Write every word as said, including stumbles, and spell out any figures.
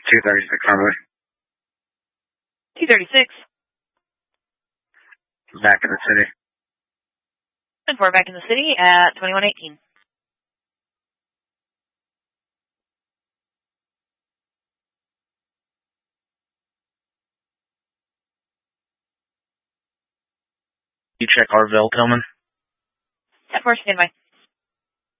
two thirty-six Harvey. two thirty-six. Back in the city. And we're back in the city at twenty-one eighteen. You check Harville, Tillman? At four, standby.